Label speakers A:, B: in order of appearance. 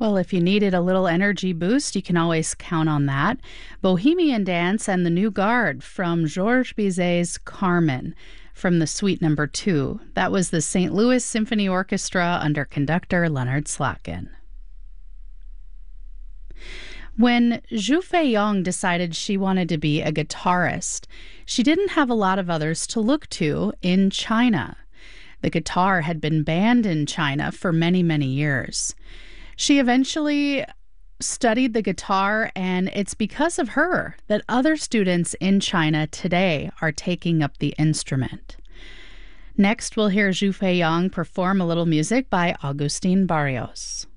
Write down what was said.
A: Well, if you needed a little energy boost, you can always count on that. Bohemian Dance and the New Guard from Georges Bizet's Carmen from the Suite Number 2. That was the St. Louis Symphony Orchestra under conductor Leonard Slatkin. When Zhu Feiyong decided she wanted to be a guitarist, she didn't have a lot of others to look to in China. The guitar had been banned in China for many, many years. She eventually studied the guitar, and it's because of her that other students in China today are taking up the instrument. Next, we'll hear Zhu Feiyong perform a little music by Agustin Barrios.